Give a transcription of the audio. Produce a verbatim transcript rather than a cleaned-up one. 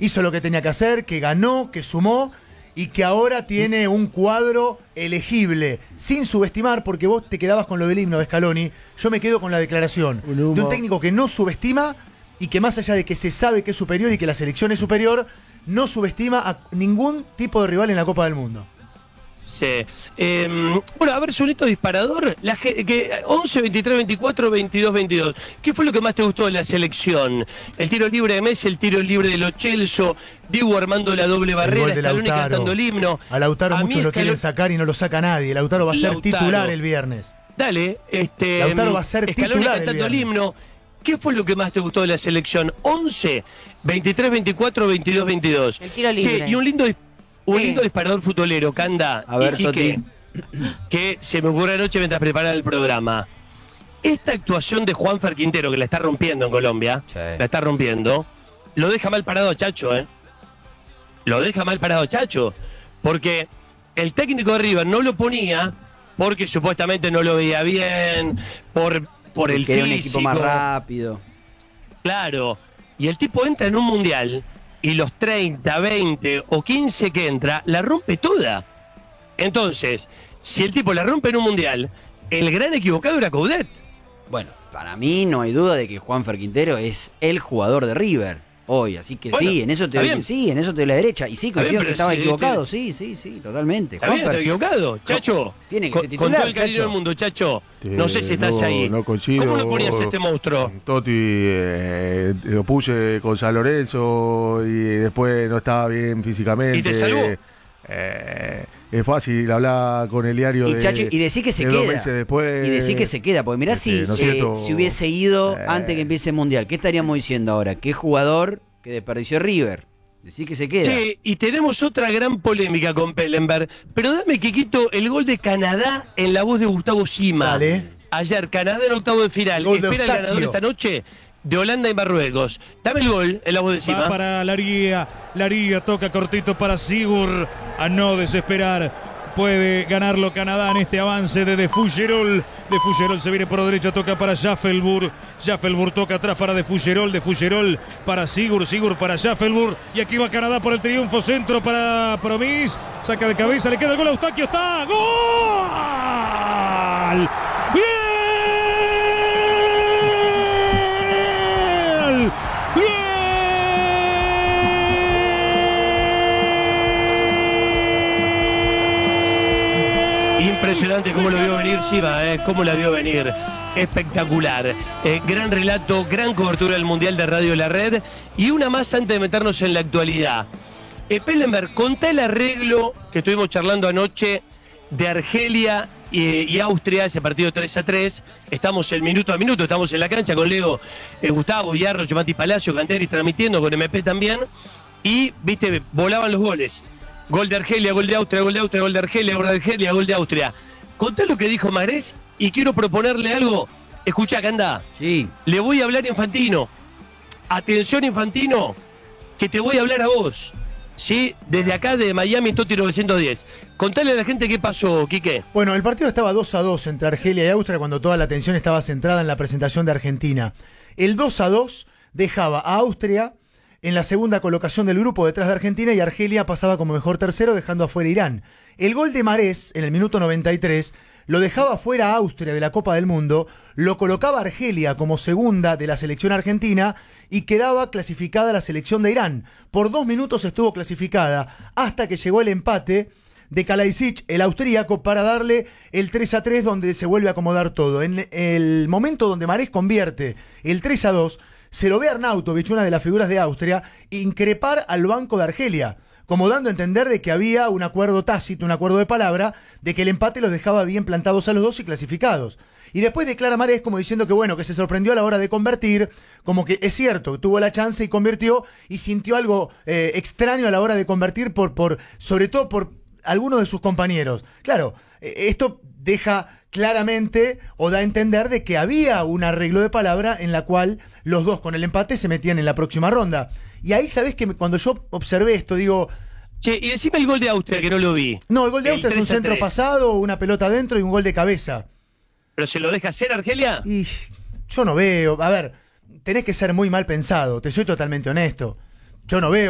hizo lo que tenía que hacer, que ganó, que sumó y que ahora tiene un cuadro elegible, sin subestimar, porque vos te quedabas con lo del himno de Scaloni, yo me quedo con la declaración un de un técnico que no subestima y que más allá de que se sabe que es superior y que la selección es superior, no subestima a ningún tipo de rival en la Copa del Mundo. Sí. Eh, bueno, a ver, Solito disparador, la, que, once, veintitrés, veinticuatro, veintidós, veintidós. ¿Qué fue lo que más te gustó de la selección? El tiro libre de Messi, el tiro libre de Lo Celso, Diego armando la doble barrera, Scaloni cantando el himno. A Lautaro a muchos lo Scaloni... quieren sacar y no lo saca nadie. Lautaro va a ser Lautaro. titular el viernes. Dale, este. Lautaro va a ser Scaloni titular cantando el el himno. ¿Qué fue lo que más te gustó de la selección? once, veintitrés, veinticuatro, veintidós, veintidós. El tiro libre. Sí, y un lindo Un Sí. lindo disparador futbolero, Canda. A ver, y Quique, Toti. que se me ocurrió anoche mientras preparaba el programa. Esta actuación de Juanfer Quintero, que la está rompiendo en Colombia, Sí. la está rompiendo, lo deja mal parado a Chacho, ¿eh? Lo deja mal parado a Chacho. Porque el técnico de River no lo ponía porque supuestamente no lo veía bien, por, por el que era físico. un equipo más rápido. Claro. Y el tipo entra en un mundial y los treinta, veinte o quince que entra, la rompe toda. Entonces, si el tipo la rompe en un mundial, el gran equivocado era Coudet. Bueno, para mí no hay duda de que Juanfer Quintero es el jugador de River hoy, así que Bueno, sí, en eso te está doy, bien. sí, en eso te doy la derecha. Y sí, Está coincido bien, que pero estaba sí, equivocado, te- sí, sí, sí, totalmente. ¿Está bien? ¿Está equivocado? Chacho, tiene que con, ser con titular, todo el cariño Chacho. del mundo, Chacho, Sí, no sé si estás no, ahí. no coincido. ¿Cómo lo ponías a este monstruo? Totti eh, lo puse con San Lorenzo y después no estaba bien físicamente. ¿Y te salvó? Eh, es fácil hablar con el diario Y, de, Chacho, y decir que se de dos queda. meses después. Y decir que se queda, porque mirá Este, si, ¿no es eh, cierto? si hubiese ido Eh. antes que empiece el Mundial. ¿Qué estaríamos diciendo ahora? ¿Qué jugador que desperdició River? Decir que se queda. Sí, y tenemos otra gran polémica con Pellenberg. Pero dame, Quiquito, el gol de Canadá en la voz de Gustavo Sima. Dale. Ayer, Canadá en octavo de final. Gol de Espera el Eustaquio. ganador esta noche de Holanda y Marruecos. Dame el gol en la voz de Va Sima. para Laría. Laría toca cortito para Sigur. A no desesperar. Puede ganarlo Canadá en este avance de De Fougerol. De Fougerol se viene por derecha, toca para Schaffelburg. Schaffelburg toca atrás para De Fougerol. De Fougerol para Sigur. Sigur para Schaffelburg. Y aquí va Canadá por el triunfo. Centro para Promis. Saca de cabeza, le queda el gol a Eustaquio. ¡Está! ¡Gol! ¡Bien! ¡Bien! Impresionante cómo lo vio venir Sima, eh, cómo la vio venir. Espectacular. Eh, gran relato, gran cobertura del Mundial de Radio La Red. Y una más antes de meternos en la actualidad. Eh, Pellenberg, contá el arreglo que estuvimos charlando anoche de Argelia y, y Austria, ese partido tres a tres. Estamos el minuto a minuto, estamos en la cancha con Leo, eh, Gustavo, Yarro, Giovanni Palacio, Canteri transmitiendo con M P también. Y, viste, volaban los goles. Gol de Argelia, gol de Austria, gol de Austria, gol de Argelia, gol de Argelia, gol de Austria. Contá lo que dijo Mahrez y quiero proponerle algo. Escuchá, Canda. Sí. Le voy a hablar a Infantino. Atención, Infantino, que te voy a hablar a vos. ¿Sí? Desde acá, de Miami, Toti novecientos diez. Contale a la gente qué pasó, Quique. Bueno, el partido estaba dos a dos entre Argelia y Austria cuando toda la atención estaba centrada en la presentación de Argentina. El dos a dos dejaba a Austria en la segunda colocación del grupo detrás de Argentina y Argelia pasaba como mejor tercero dejando afuera a Irán. El gol de Mahrez en el minuto noventa y tres lo dejaba fuera a Austria de la Copa del Mundo, lo colocaba a Argelia como segunda de la selección argentina y quedaba clasificada la selección de Irán. Por dos minutos estuvo clasificada hasta que llegó el empate de Kalajdzic, el austríaco, para darle el tres a tres donde se vuelve a acomodar todo. En el momento donde Mahrez convierte el tres a dos, se lo ve a Arnautovic, una de las figuras de Austria, increpar al banco de Argelia, como dando a entender de que había un acuerdo tácito, un acuerdo de palabra, de que el empate los dejaba bien plantados a los dos y clasificados. Y después declara Mahrez como diciendo que bueno, que se sorprendió a la hora de convertir, como que es cierto, tuvo la chance y convirtió, y sintió algo eh, extraño a la hora de convertir, por, por, sobre todo por algunos de sus compañeros. Claro, eh, esto deja claramente o da a entender de que había un arreglo de palabra en la cual los dos con el empate se metían en la próxima ronda. Y ahí, ¿sabés que cuando yo observé esto, digo... Che, y decime el gol de Austria, que no lo vi. No, el gol de El Austria es un tres a centro tres. pasado, una pelota adentro y un gol de cabeza. ¿Pero se lo deja hacer Argelia? Y yo no veo... A ver, tenés que ser muy mal pensado, te soy totalmente honesto. Yo no veo...